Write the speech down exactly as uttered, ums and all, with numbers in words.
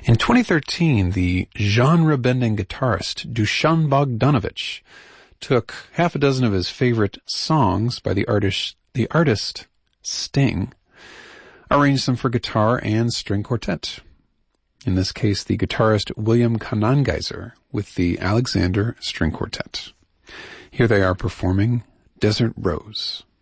In twenty thirteen, the genre-bending guitarist Dusan Bogdanovic took half a dozen of his favorite songs by the artist, the artist Sting, arranged them for guitar and string quartet. In this case, the guitarist William Kanangeiser with the Alexander String Quartet. Here they are performing Desert Rose.